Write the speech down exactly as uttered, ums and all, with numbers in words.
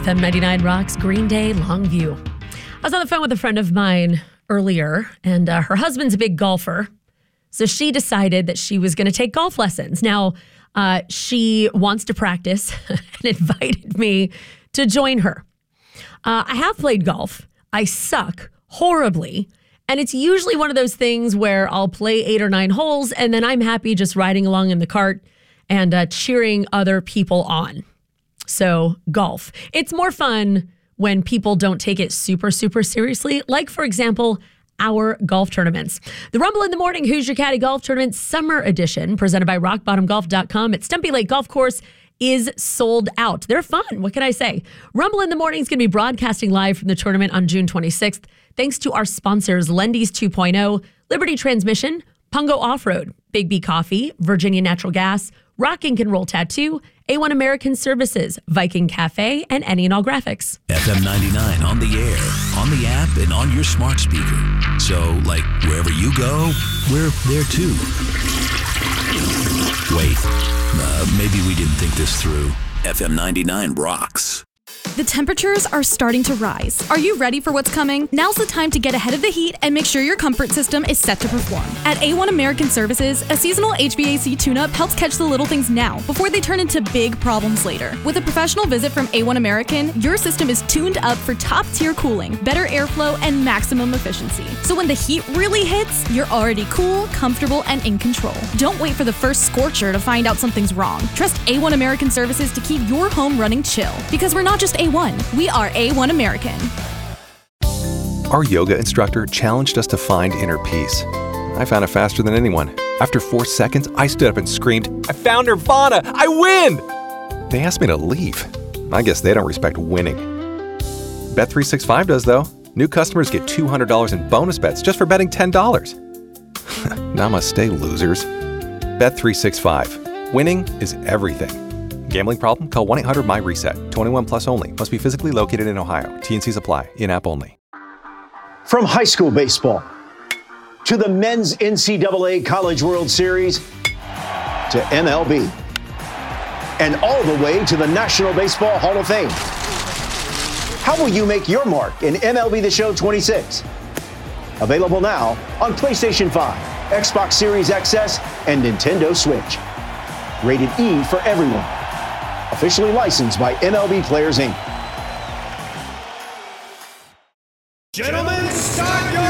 M ninety-nine Rocks, Green Day, Longview. I was on the phone with a friend of mine earlier, and uh, her husband's a big golfer. So she decided that she was going to take golf lessons. Now, uh, she wants to practice and invited me to join her. Uh, I have played golf. I suck horribly. And it's usually one of those things where I'll play eight or nine holes, and then I'm happy just riding along in the cart and uh, cheering other people on. So golf. It's more fun when people don't take it super, super seriously. Like, for example, our golf tournaments. The Rumble in the Morning Who's Your Caddy Golf Tournament Summer Edition, presented by rock bottom golf dot com at Stumpy Lake Golf Course, is sold out. They're fun. What can I say? Rumble in the Morning is going to be broadcasting live from the tournament on June twenty-sixth, thanks to our sponsors, Lendy's two point oh, Liberty Transmission, Pungo Off-Road, Big B Coffee, Virginia Natural Gas, Rock Ink and Roll Tattoo, A one American Services, Viking Cafe, and Any and All Graphics. F M ninety-nine on the air, on the app, and on your smart speaker. So, like, wherever you go, we're there too. Wait, uh, maybe we didn't think this through. F M ninety-nine rocks. The temperatures are starting to rise. Are you ready for what's coming? Now's the time to get ahead of the heat and make sure your comfort system is set to perform. At A one American Services, a seasonal H V A C tune-up helps catch the little things now before they turn into big problems later. With a professional visit from A one American, your system is tuned up for top-tier cooling, better airflow, and maximum efficiency. So when the heat really hits, you're already cool, comfortable, and in control. Don't wait for the first scorcher to find out something's wrong. Trust A one American Services to keep your home running chill. Because we're not just A one, we are A one American. Our yoga instructor challenged us to find inner peace. I found it faster than anyone. After four seconds, I stood up and screamed, "I found Nirvana! I win!" They asked me to leave. I guess they don't respect winning. Bet three sixty-five does, though. New customers get two hundred dollars in bonus bets just for betting ten dollars. Namaste, losers. Bet three sixty-five. Winning is everything. Gambling problem? Call one eight hundred M Y reset. twenty-one plus only. Must be physically located in Ohio. T and Cs apply. In-app only. From high school baseball to the men's N C double A College World Series to M L B and all the way to the National Baseball Hall of Fame. How will you make your mark in M L B The Show twenty-six? Available now on PlayStation five, Xbox Series X S, and Nintendo Switch. Rated E for everyone. Officially licensed by M L B Players, Incorporated. Gentlemen, start your